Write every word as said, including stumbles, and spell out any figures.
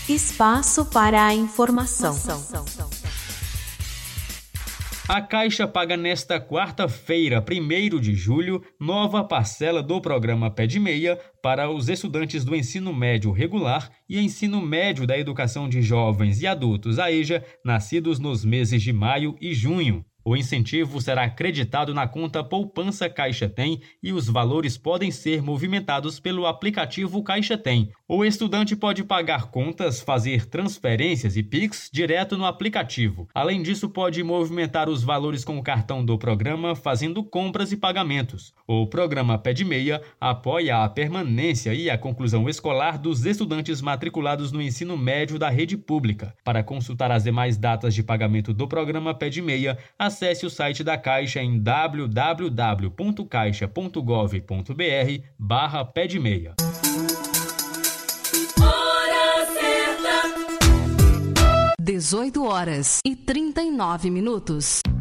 Espaço para a informação. A Caixa paga nesta quarta-feira, primeiro de julho, nova parcela do programa Pé de Meia para os estudantes do ensino médio regular e ensino médio da educação de jovens e adultos, a EJA, nascidos nos meses de maio e junho. O incentivo será acreditado na conta Poupança Caixa Tem e os valores podem ser movimentados pelo aplicativo Caixa Tem. O estudante pode pagar contas, fazer transferências e Pix direto no aplicativo. Além disso, pode movimentar os valores com o cartão do programa, fazendo compras e pagamentos. O programa Pé de Meia apoia a permanência e a conclusão escolar dos estudantes matriculados no ensino médio da rede pública. Para consultar as demais datas de pagamento do programa Pé de Meia, acesse o site da Caixa em w w w ponto caixa ponto gov ponto b r barra pé de meia. Hora certa. dezoito horas e trinta e nove minutos.